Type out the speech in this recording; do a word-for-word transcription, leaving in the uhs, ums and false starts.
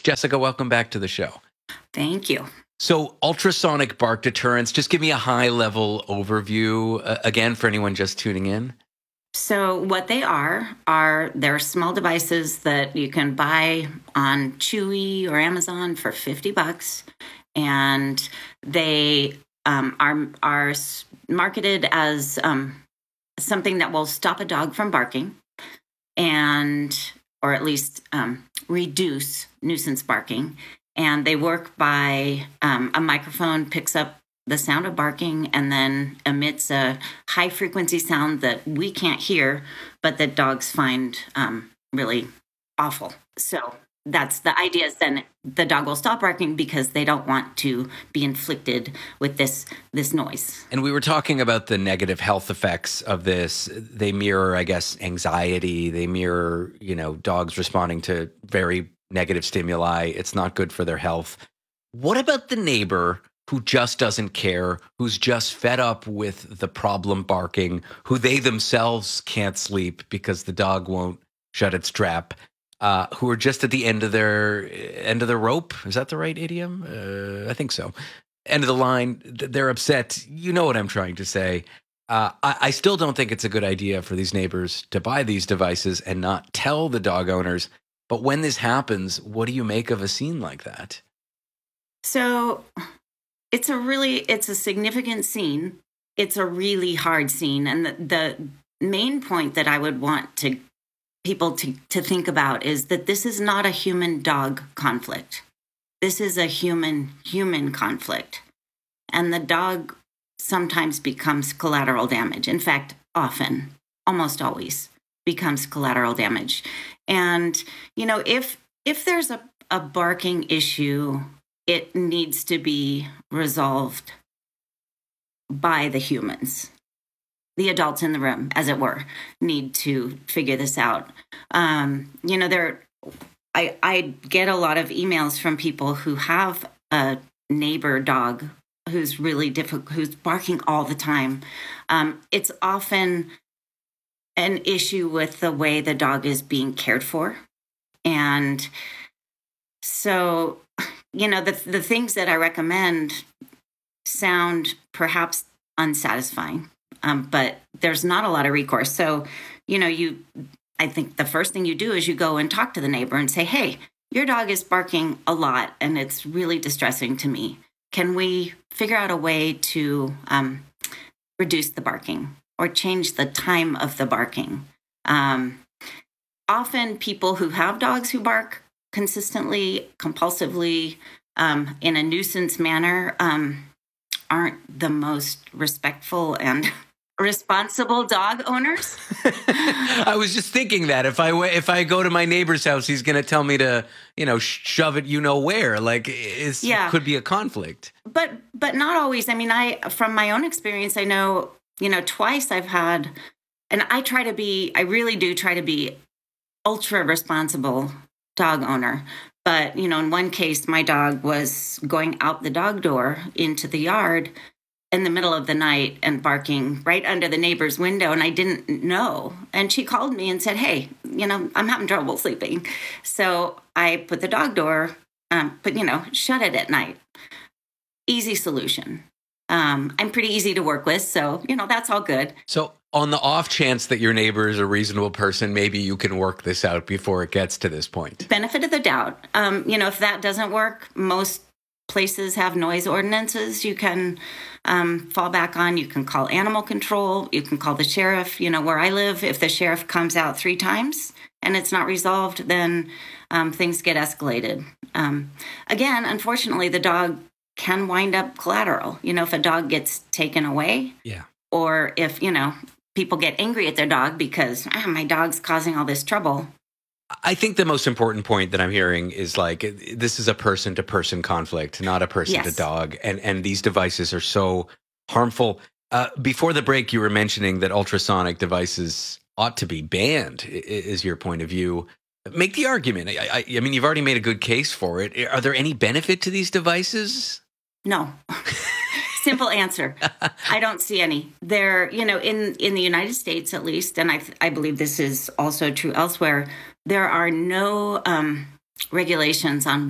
Jessica, welcome back to the show. Thank you. So ultrasonic bark deterrents, just give me a high-level overview, uh, again, for anyone just tuning in. So what they are, are they're small devices that you can buy on Chewy or Amazon for fifty bucks. And they um, are, are marketed as um, something that will stop a dog from barking and, or at least um, reduce nuisance barking. And they work by um, a microphone picks up the sound of barking and then emits a high frequency sound that we can't hear, but that dogs find um, really awful. So that's the idea, is then the dog will stop barking because they don't want to be inflicted with this this noise. And we were talking about the negative health effects of this. They mirror, I guess, anxiety. They mirror, you know, dogs responding to very negative stimuli. It's not good for their health. What about the neighbor who just doesn't care, who's just fed up with the problem barking, who they themselves can't sleep because the dog won't shut its trap, uh, who are just at the end of their end of the rope? Is that the right idiom? Uh, I think so. End of the line. They're upset. You know what I'm trying to say. Uh, I, I still don't think it's a good idea for these neighbors to buy these devices and not tell the dog owners. But when this happens, what do you make of a scene like that? So it's a really, it's a significant scene. It's a really hard scene. And the, the main point that I would want to people to, to think about is that this is not a human-dog conflict. This is a human-human conflict. And the dog sometimes becomes collateral damage. In fact, often, almost always, becomes collateral damage. And, you know, if if there's a, a barking issue, it needs to be resolved by the humans. The adults in the room, as it were, need to figure this out. Um, you know, there, I, I get a lot of emails from people who have a neighbor dog who's really difficult, who's barking all the time. Um, it's often an issue with the way the dog is being cared for. And so, you know, the the things that I recommend sound perhaps unsatisfying, um, but there's not a lot of recourse. So, you know, you, I think the first thing you do is you go and talk to the neighbor and say, hey, your dog is barking a lot and it's really distressing to me. Can we figure out a way to um, reduce the barking or change the time of the barking? Um, often people who have dogs who bark consistently, compulsively, um, in a nuisance manner, um, aren't the most respectful and responsible dog owners. I was just thinking that if I if I go to my neighbor's house, he's going to tell me to, you know, shove it, you know where. Like, it yeah. could be a conflict. But but not always. I mean, I from my own experience, I know, you know, twice I've had, and I try to be, I really do try to be ultra responsible dog owner. But, you know, in one case, my dog was going out the dog door into the yard in the middle of the night and barking right under the neighbor's window, and I didn't know. And she called me and said, hey, you know, I'm having trouble sleeping. So I put the dog door, um, but, you know, shut it at night. Easy solution. Um, I'm pretty easy to work with, so, you know, that's all good. So on the off chance that your neighbor is a reasonable person, maybe you can work this out before it gets to this point. Benefit of the doubt. Um, you know, if that doesn't work, most places have noise ordinances you can um, fall back on. You can call animal control. You can call the sheriff. You know, where I live, if the sheriff comes out three times and it's not resolved, then um, things get escalated. Um, again, unfortunately, the dog can wind up collateral. You know, if a dog gets taken away, yeah, or if, you know, people get angry at their dog because ah, my dog's causing all this trouble. I think the most important point that I'm hearing is like, this is a person to person conflict, not a person Yes. to dog. And, and these devices are so harmful. Uh, before the break, you were mentioning that ultrasonic devices ought to be banned, is your point of view. Make the argument. I, I, I mean, you've already made a good case for it. Are there any benefit to these devices? No. Simple answer. I don't see any. There, you know, in, in the United States, at least, and I, I believe this is also true elsewhere, there are no um, regulations on